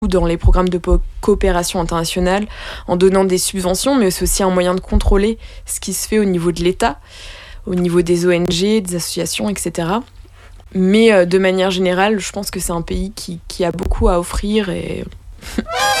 dans les programmes de coopération internationale en donnant des subventions, mais c'est aussi un moyen de contrôler ce qui se fait au niveau de l'État, au niveau des ONG, des associations, etc. Mais de manière générale, je pense que c'est un pays qui a beaucoup à offrir et